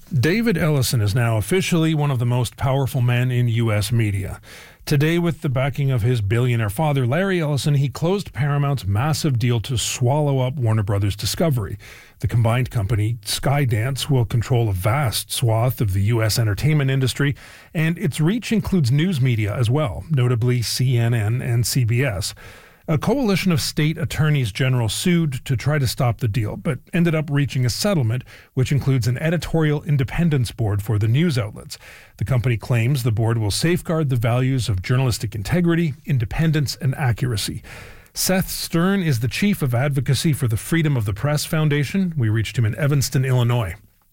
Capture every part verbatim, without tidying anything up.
David Ellison is now officially one of the most powerful men in U S media. Today, with the backing of his billionaire father, Larry Ellison, he closed Paramount's massive deal to swallow up Warner Brothers Discovery. The combined company, Skydance, will control a vast swath of the U S entertainment industry, and its reach includes news media as well, notably C N N and C B S. A coalition of state attorneys general sued to try to stop the deal, but ended up reaching a settlement, which includes an editorial independence board for the news outlets. The company claims the board will safeguard the values of journalistic integrity, independence, and accuracy. Seth Stern is the chief of advocacy for the Freedom of the Press Foundation. We reached him in Evanston, Illinois.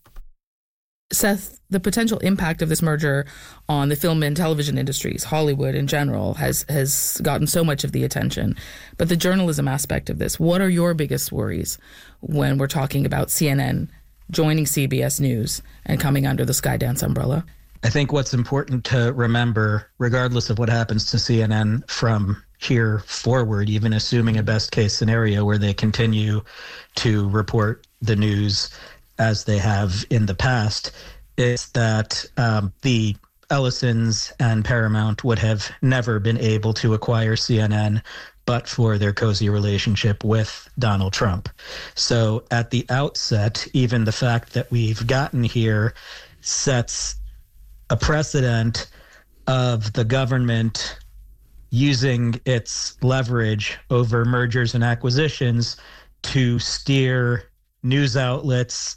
Seth, the potential impact of this merger on the film and television industries, Hollywood in general, has has gotten so much of the attention. But the journalism aspect of this, what are your biggest worries when we're talking about C N N joining C B S News and coming under the Skydance umbrella? I think what's important to remember, regardless of what happens to C N N from here forward, even assuming a best case scenario where they continue to report the news as they have in the past, is that um, the Ellisons and Paramount would have never been able to acquire C N N but for their cozy relationship with Donald Trump. So at the outset, even the fact that we've gotten here sets a precedent of the government using its leverage over mergers and acquisitions to steer news outlets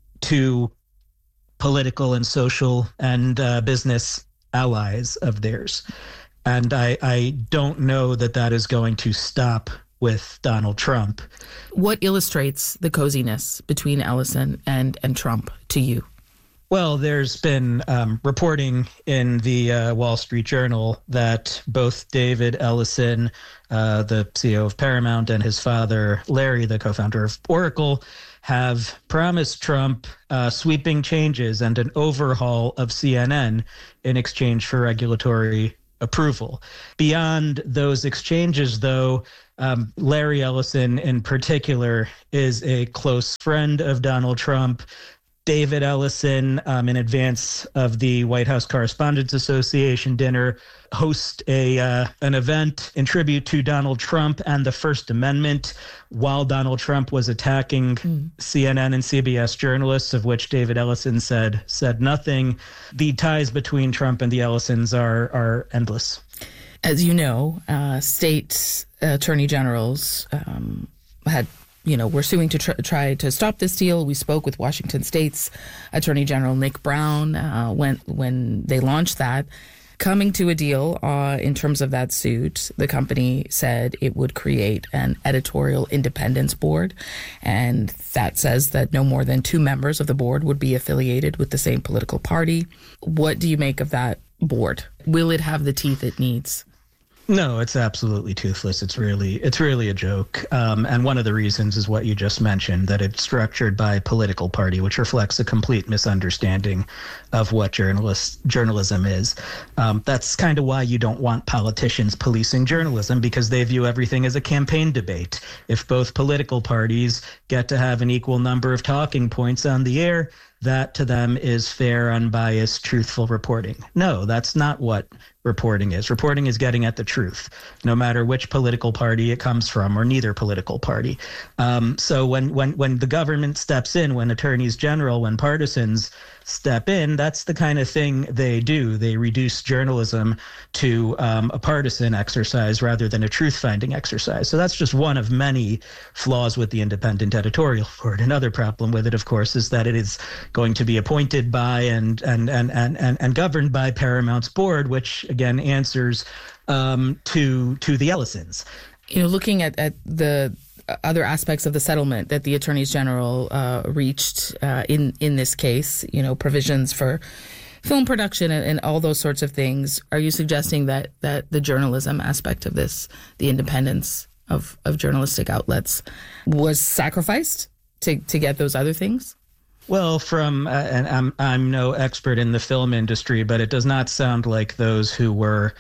to political and social and uh, business allies of theirs. And I, I don't know that that is going to stop with Donald Trump. What illustrates the coziness between Ellison and, and Trump to you? Well, there's been um, reporting in the uh, Wall Street Journal that both David Ellison, uh, the C E O of Paramount, and his father, Larry, the co-founder of Oracle, have promised Trump uh, sweeping changes and an overhaul of C N N in exchange for regulatory approval. Beyond those exchanges, though, um, Larry Ellison in particular is a close friend of Donald Trump. David Ellison, um, in advance of the White House Correspondents Association dinner, host a uh, an event in tribute to Donald Trump and the First Amendment while Donald Trump was attacking mm. C N N and C B S journalists, of which David Ellison said said nothing. The ties between Trump and the Ellisons are are endless. As you know, uh, state attorney generals um, had You know, we're suing to tr- try to stop this deal. We spoke with Washington State's Attorney General Nick Brown uh, when when they launched that. Coming to a deal uh, in terms of that suit, the company said it would create an editorial independence board, and that says that no more than two members of the board would be affiliated with the same political party. What do you make of that board? Will it have the teeth it needs? No, it's absolutely toothless. It's really, it's really a joke. Um, and one of the reasons is what you just mentioned, that it's structured by a political party, which reflects a complete misunderstanding of what journalist, journalism is. Um, that's kind of why you don't want politicians policing journalism, because they view everything as a campaign debate. If both political parties get to have an equal number of talking points on the air, that to them is fair, unbiased, truthful reporting. No, that's not what reporting is. Reporting is getting at the truth, no matter which political party it comes from, or neither political party. Um, so when, when, when the government steps in, when attorneys general, when partisans step in, that's the kind of thing they do. They reduce journalism to um, a partisan exercise rather than a truth-finding exercise. So that's just one of many flaws with the independent editorial board. Another problem with it, of course, is that it is going to be appointed by and and and and and, and governed by Paramount's board, which again answers um, to to the Ellisons. You know, looking at, at the other aspects of the settlement that the attorneys general uh, reached uh, in in this case, you know, provisions for film production and, and all those sorts of things. Are you suggesting that that the journalism aspect of this, the independence of, of journalistic outlets, was sacrificed to, to get those other things? Well, from uh, and I'm I'm no expert in the film industry, but it does not sound like those who were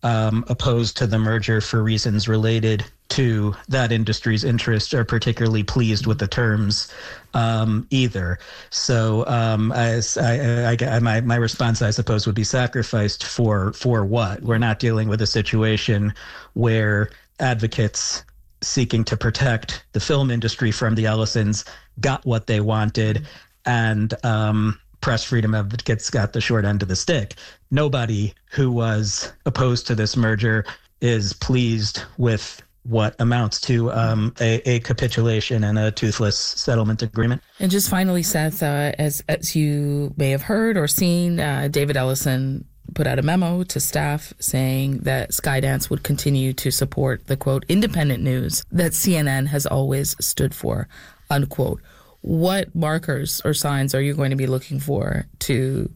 um, opposed to the merger for reasons related to that industry's interests are particularly pleased with the terms um, either. So um, I, I, I, my, my response, I suppose, would be sacrificed for for what? We're not dealing with a situation where advocates seeking to protect the film industry from the Ellisons got what they wanted, and um, press freedom advocates got the short end of the stick. Nobody who was opposed to this merger is pleased with what amounts to um, a, a capitulation and a toothless settlement agreement. And just finally, Seth, uh, as as you may have heard or seen, uh, David Ellison put out a memo to staff saying that Skydance would continue to support the, quote, independent news that C N N has always stood for, unquote. What markers or signs are you going to be looking for to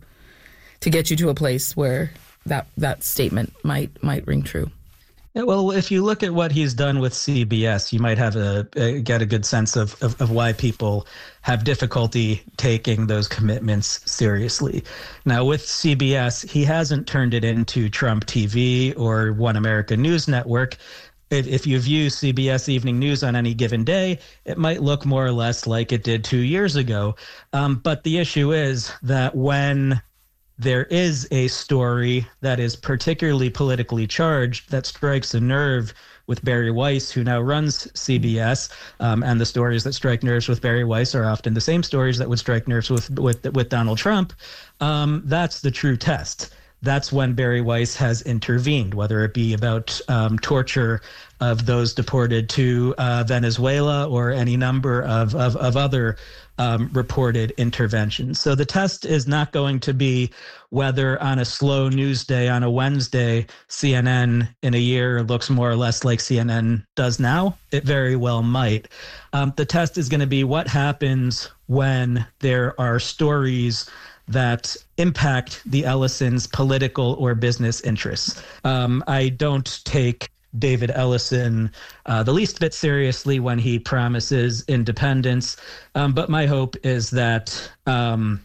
to get you to a place where that that statement might might ring true? Yeah, well, if you look at what he's done with C B S, you might have a, a get a good sense of, of, of why people have difficulty taking those commitments seriously. Now, with C B S, he hasn't turned it into Trump T V or One America News Network. If, if you view C B S Evening News on any given day, it might look more or less like it did two years ago. Um, but the issue is that when there is a story that is particularly politically charged that strikes a nerve with Bari Weiss, who now runs C B S, um, and the stories that strike nerves with Bari Weiss are often the same stories that would strike nerves with with, with Donald Trump. Um, that's the true test. That's when Bari Weiss has intervened, whether it be about um, torture of those deported to uh, Venezuela or any number of, of, of other um, reported interventions. So the test is not going to be whether on a slow news day on a Wednesday, C N N in a year looks more or less like C N N does now. It very well might. Um, the test is going to be what happens when there are stories that impact the Ellisons' political or business interests. Um, I don't take David Ellison uh, the least bit seriously when he promises independence, um, but my hope is that um,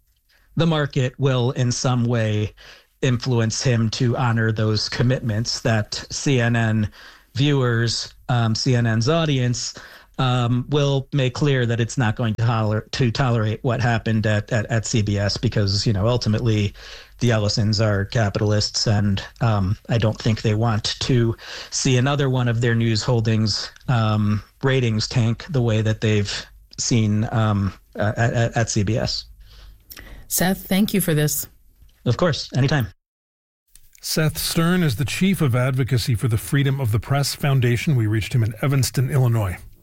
the market will in some way influence him to honor those commitments that C N N viewers, um, C N N's audience, Um, will make clear that it's not going to, holler, to tolerate what happened at, at, at C B S because, you know, ultimately the Ellisons are capitalists, and um, I don't think they want to see another one of their news holdings um, ratings tank the way that they've seen um, at, at, at C B S. Seth, thank you for this. Of course, anytime. Seth Stern is the Chief of Advocacy for the Freedom of the Press Foundation. We reached him in Evanston, Illinois.